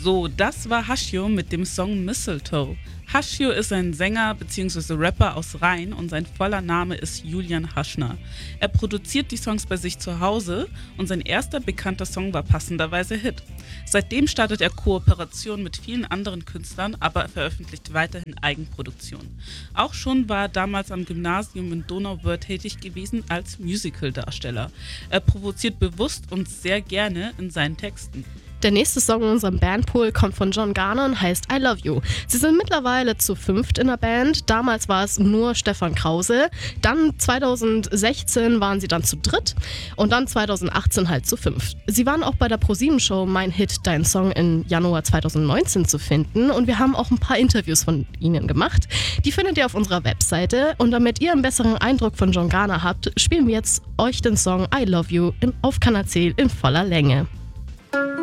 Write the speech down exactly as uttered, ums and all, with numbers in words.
So, das war Hashio mit dem Song Mistletoe. Hashio ist ein Sänger bzw. Rapper aus Rhein und sein voller Name ist Julian Haschner. Er produziert die Songs bei sich zu Hause und sein erster bekannter Song war passenderweise Hit. Seitdem startet er Kooperationen mit vielen anderen Künstlern, aber er veröffentlicht weiterhin Eigenproduktionen. Auch schon war er damals am Gymnasium in Donauwörth tätig gewesen als Musicaldarsteller. Er provoziert bewusst und sehr gerne in seinen Texten. Der nächste Song in unserem Bandpool kommt von John Garner und heißt I Love You. Sie sind mittlerweile zu fünft in der Band. Damals war es nur Stefan Krause. Dann zwanzig sechzehn waren sie dann zu dritt und dann zwanzig achtzehn halt zu fünft. Sie waren auch bei der ProSieben-Show Mein Hit, Dein Song im Januar zwanzig neunzehn zu finden und wir haben auch ein paar Interviews von ihnen gemacht. Die findet ihr auf unserer Webseite und damit ihr einen besseren Eindruck von John Garner habt, spielen wir jetzt euch den Song I Love You auf Kanal C in voller Länge.